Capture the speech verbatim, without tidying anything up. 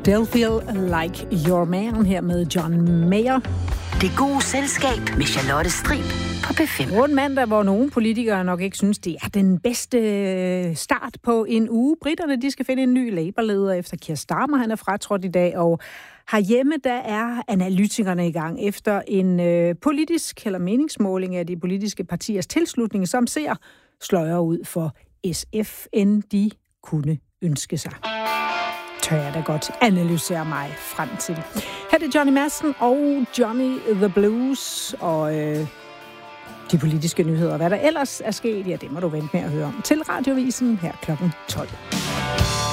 Still Feel Like Your Man her med John Mayer. Det gode selskab med Charlotte Strib på P fem. Rundt mandag, hvor nogle politikere nok ikke synes, det er den bedste start på en uge. Briterne, de skal finde en ny Labour-leder efter Keir Starmer. Han er fratrådt i dag, og herhjemme, der er analytikerne i gang efter en øh, politisk eller meningsmåling af de politiske partiers tilslutning, som ser sløjere ud for S F, end de kunne ønske sig. Tør jeg da godt analysere mig frem til. Her er det Johnny Madsen og Johnny the Blues, og øh, de politiske nyheder. Hvad der ellers er sket, ja, det må du vente med at høre om til Radiovisen her klokken tolv.